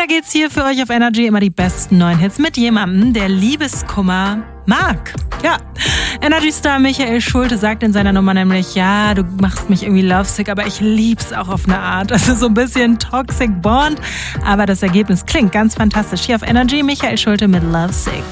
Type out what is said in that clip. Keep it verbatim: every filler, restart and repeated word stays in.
geht's hier für euch auf Energy immer die besten neuen Hits mit jemandem, der Liebeskummer mag. Ja, Energy-Star Michael Schulte sagt in seiner Nummer nämlich, ja, du machst mich irgendwie lovesick, aber ich lieb's auch auf eine Art. Also so ein bisschen Toxic Bond, aber das Ergebnis klingt ganz fantastisch. Hier auf Energy Michael Schulte mit Lovesick.